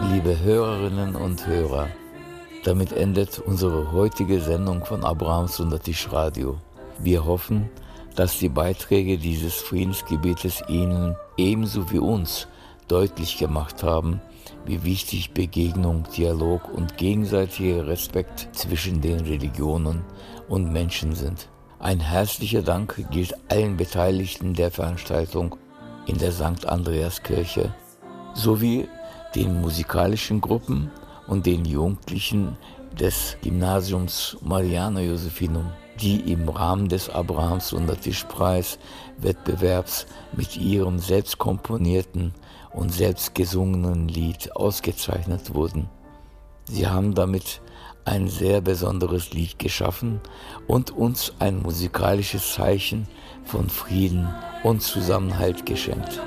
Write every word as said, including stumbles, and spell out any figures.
Liebe Hörerinnen und Hörer, damit endet unsere heutige Sendung von Abrahams unter Tisch Radio. Wir hoffen, dass die Beiträge dieses Friedensgebetes Ihnen ebenso wie uns deutlich gemacht haben, wie wichtig Begegnung, Dialog und gegenseitiger Respekt zwischen den Religionen und Menschen sind. Ein herzlicher Dank gilt allen Beteiligten der Veranstaltung in der Sankt Andreaskirche sowie den musikalischen Gruppen und den Jugendlichen des Gymnasiums Mariana Josephinum, die im Rahmen des Abrahams unter Tischpreis Wettbewerbs mit ihrem selbst komponierten und selbst gesungenen Lied ausgezeichnet wurden. Sie haben damit ein sehr besonderes Lied geschaffen und uns ein musikalisches Zeichen von Frieden und Zusammenhalt geschenkt.